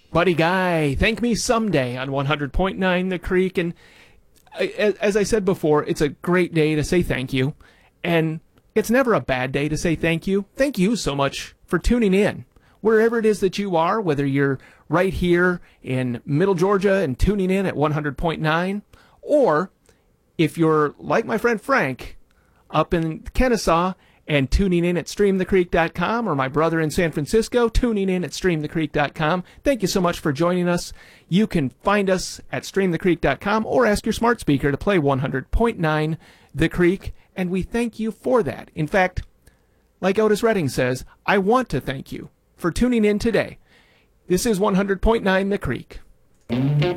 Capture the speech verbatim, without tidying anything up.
Buddy Guy, Thank Me Someday on one hundred point nine The Creek. And I- as I said before, it's a great day to say thank you. And it's never a bad day to say thank you. Thank you so much for tuning in. Wherever it is that you are, whether you're right here in Middle Georgia and tuning in at one hundred point nine, or if you're like my friend Frank up in Kennesaw and tuning in at stream the creek dot com, or my brother in San Francisco tuning in at stream the creek dot com, thank you so much for joining us. You can find us at stream the creek dot com or ask your smart speaker to play one hundred point nine The Creek, and we thank you for that. In fact, like Otis Redding says, I want to thank you for tuning in today. This is one hundred point nine The Creek.